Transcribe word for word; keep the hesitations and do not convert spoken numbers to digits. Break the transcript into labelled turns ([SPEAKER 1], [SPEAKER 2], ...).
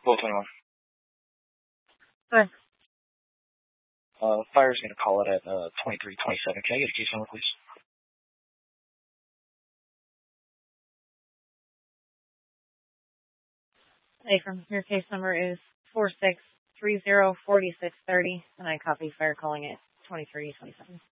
[SPEAKER 1] twelve twenty-one.
[SPEAKER 2] Good.
[SPEAKER 1] Uh, fire's going to call it at uh, twenty-three twenty-seven. Can I get a case number, please?
[SPEAKER 2] Hey, from your case number is four six three zero four six three zero, and I copy fire calling it twenty-three twenty-seven.